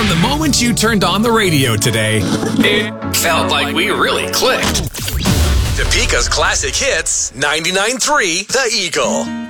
From the moment you turned on the radio today, it felt like we really clicked. Topeka's Classic Hits, 99.3 The Eagle.